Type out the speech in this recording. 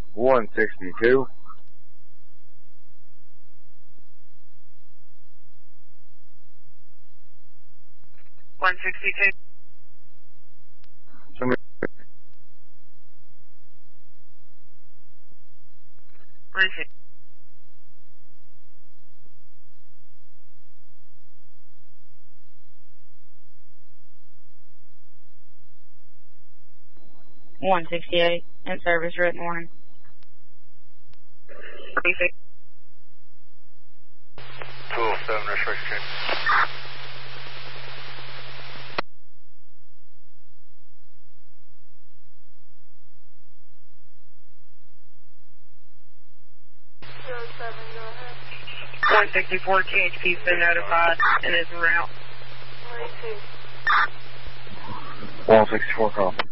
162. 162. Somebody. Where is it? $168 in service, written warning. 207 restriction. Go ahead. 164 THP's been notified and is en route. 42. 164 copy.